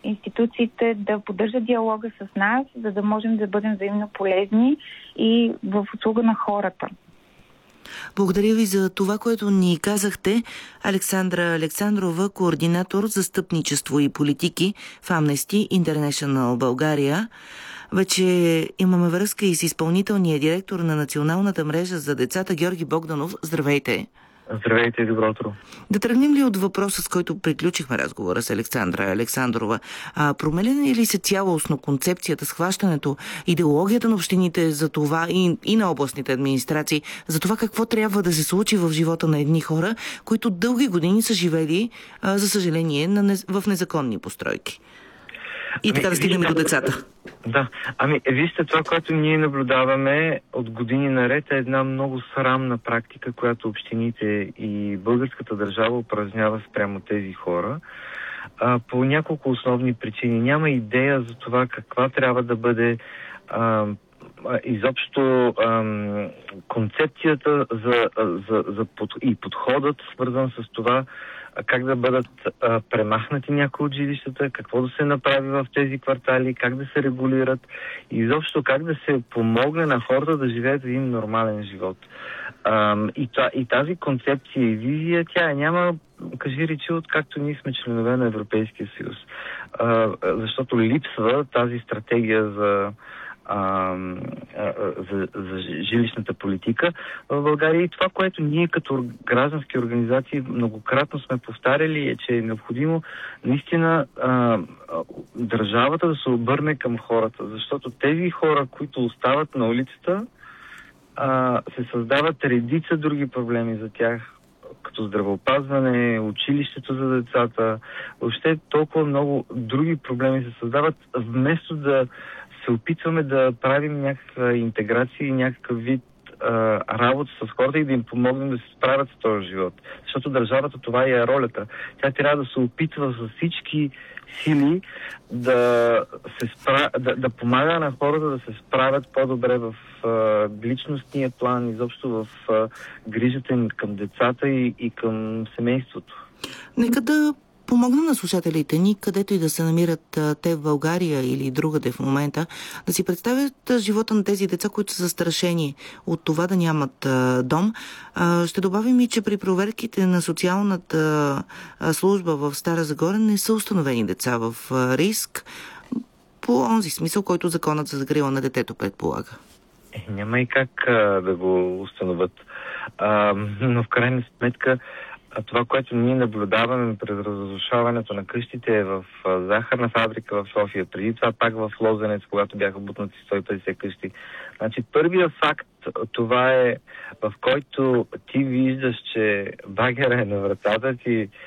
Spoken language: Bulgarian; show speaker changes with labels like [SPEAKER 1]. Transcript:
[SPEAKER 1] институциите да поддържат диалога с нас, за да можем да бъдем взаимно полезни и в услуга на хората.
[SPEAKER 2] Благодаря ви за това, което ни казахте. Александра Александрова, координатор за застъпничество и политики в Amnesty International България. Вече имаме връзка и с изпълнителния директор на Националната мрежа за децата Георги Богданов. Здравейте!
[SPEAKER 3] Здравейте и добро утро.
[SPEAKER 2] Да тръгнем ли от въпроса, с който приключихме разговора с Александра Александрова? Променена ли се цялостно концепцията, схващането, идеологията на общините за това и на областните администрации, за това какво трябва да се случи в живота на едни хора, които дълги години са живели, за съжаление, в незаконни постройки? И така да стигнем до децата.
[SPEAKER 3] Да. Вижте, това, което ние наблюдаваме от години наред, е една много срамна практика, която общините и българската държава упражнява спрямо тези хора. По няколко основни причини. Няма идея за това каква трябва да бъде изобщо концепцията и подходът, свързан с това как да бъдат премахнати някои от жилищата, какво да се направи в тези квартали, как да се регулират и изобщо как да се помогне на хората да живеят един нормален живот. И тази концепция и визия, тя няма, кажи речи, откакто ние сме членове на Европейския съюз. Защото липсва тази стратегия за жилищната политика в България. И това, което ние като граждански организации многократно сме повтаряли, е, че е необходимо наистина държавата да се обърне към хората, защото тези хора, които остават на улицата, се създават редица други проблеми за тях, като здравеопазване, училището за децата, въобще толкова много други проблеми се създават, вместо да се опитваме да правим някаква интеграция и някакъв вид работа с хората и да им помогнем да се справят с този живот. Защото държавата, това е ролята. Тя трябва да се опитва с всички сили да помага на хората да се справят по-добре в личностния план, изобщо в грижата им към децата и към семейството.
[SPEAKER 2] Нека да помогна на слушателите ни, където и да се намират те в България или другаде в момента, да си представят живота на тези деца, които са застрашени от това да нямат дом. Ще добавим и, че при проверките на социалната служба в Стара Загора не са установени деца в риск по онзи смисъл, който законът за закрила на детето предполага.
[SPEAKER 3] Няма и как да го установят. Но в крайна сметка това, което ние наблюдаваме през разрушаването на къщите е в захарна фабрика в София, преди това пак в Лозенец, когато бяха бутнати 150 къщи. Значи първият факт, това е, в който ти виждаш, че багера е на вратата ти